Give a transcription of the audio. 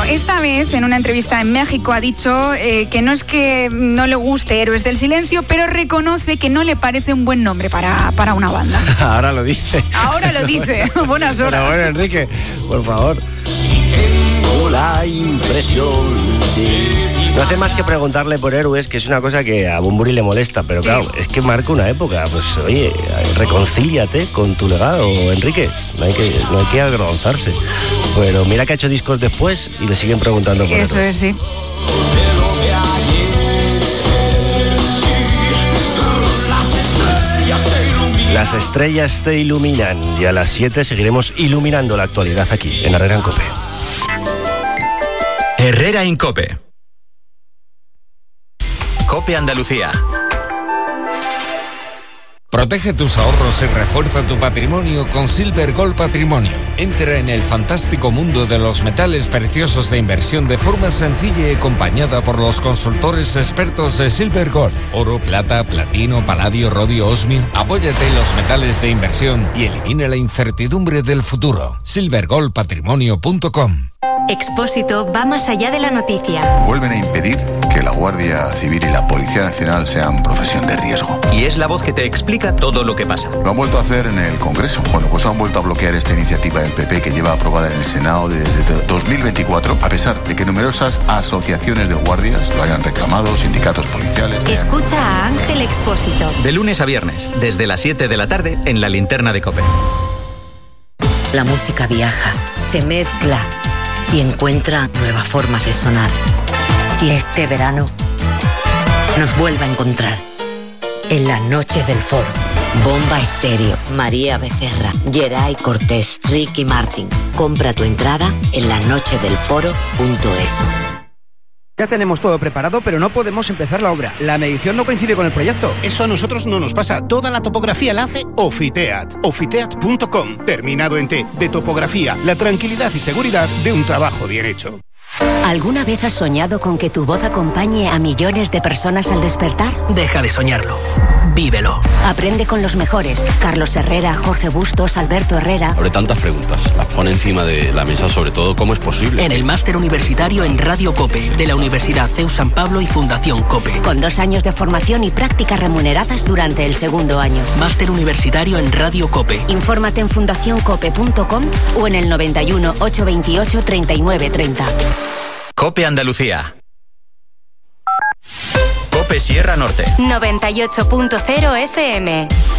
esta vez en una entrevista en México ha dicho que no es que no le guste Héroes del Silencio, pero reconoce que no le parece un buen nombre para una banda. Ahora lo dice. Ahora lo dice. Buenas horas. Pero bueno, Enrique, por favor. Tengo la impresión de... No hace más que preguntarle por Héroes, que es una cosa que a Bunbury le molesta, pero claro, es que marca una época. Pues oye, reconcíliate con tu legado, Enrique. No hay que avergonzarse. Pero mira que ha hecho discos después y le siguen preguntando por Eso Héroes. es, sí. Las estrellas te iluminan y a las 7 seguiremos iluminando la actualidad aquí, en Herrera en COPE. Herrera en COPE. COPE Andalucía. Protege tus ahorros y refuerza tu patrimonio con Silver Gold Patrimonio. Entra en el fantástico mundo de los metales preciosos de inversión de forma sencilla y acompañada por los consultores expertos de Silver Gold. Oro, plata, platino, paladio, rodio, osmio. Apóyate en los metales de inversión y elimina la incertidumbre del futuro. silvergoldpatrimonio.com. Expósito va más allá de la noticia. Vuelven a impedir que la Guardia Civil y la Policía Nacional sean profesión de riesgo. Y es la voz que te explica todo lo que pasa. Lo han vuelto a hacer en el Congreso. Bueno, pues han vuelto a bloquear esta iniciativa del PP que lleva aprobada en el Senado desde 2024, a pesar de que numerosas asociaciones de guardias lo hayan reclamado, sindicatos policiales. Escucha a Ángel Expósito. De lunes a viernes, desde las 7 de la tarde, en la linterna de COPE. La música viaja, se mezcla y encuentra nuevas formas de sonar. Y este verano nos vuelve a encontrar en las noches del Foro. Bomba Estéreo, María Becerra, Geray Cortés, Ricky Martin. Compra tu entrada en lasnochesdelforo.es. Ya tenemos todo preparado, pero no podemos empezar la obra. La medición no coincide con el proyecto. Eso a nosotros no nos pasa. Toda la topografía la hace Ofiteat. Ofiteat.com. Terminado en T. De topografía. La tranquilidad y seguridad de un trabajo bien hecho. ¿Alguna vez has soñado con que tu voz acompañe a millones de personas al despertar? Deja de soñarlo. Vívelo. Aprende con los mejores. Carlos Herrera, Jorge Bustos, Alberto Herrera. Sobre tantas preguntas, las pone encima de la mesa, sobre todo cómo es posible. En el máster universitario en Radio COPE de la Universidad CEU San Pablo y Fundación COPE. Con 2 años de formación y prácticas remuneradas durante el segundo año. Máster universitario en Radio COPE. Infórmate en fundacioncope.com o en el 91 828 3930. COPE Andalucía. COPE Sierra Norte. 98.0 FM.